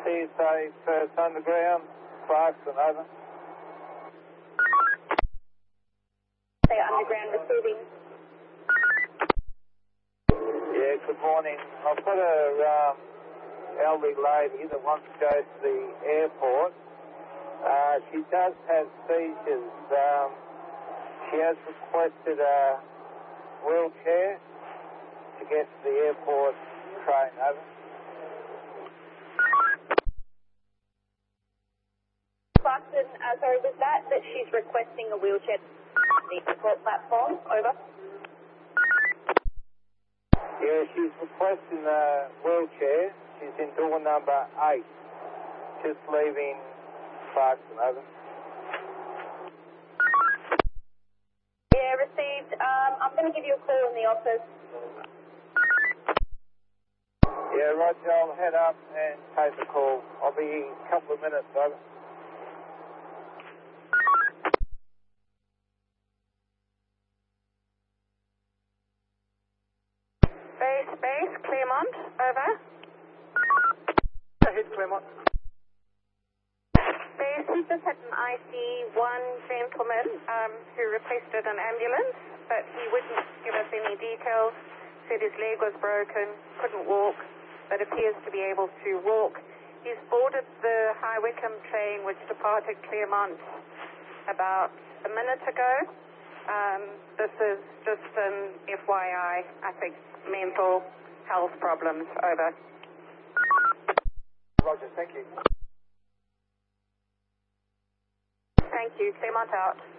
TSA First Underground, Clarkson, over. Say Underground receiving. Yeah, good morning. I've got a elderly lady that wants to go to the airport. She does have seizures. She has requested a wheelchair to get to the airport train, over. Clarkson, sorry, was that she's requesting a wheelchair on the airport platform? Over. Yeah, she's requesting a wheelchair. She's in door number 8, just leaving Clarkson, over. Yeah, received. I'm going to give you a call in the office. Yeah, Roger, I'll head up and take the call. I'll be in a couple of minutes, over. Base, Claremont, over. Go ahead, Claremont. Base, we just had an IC1 gentleman who requested an ambulance, but he wouldn't give us any details. Said his leg was broken, couldn't walk, but appears to be able to walk. He's boarded the High Wycombe train, which departed Claremont about a minute ago. This is just an FYI, I think, mental health problems, over. Roger, thank you. Thank you, Claremont out.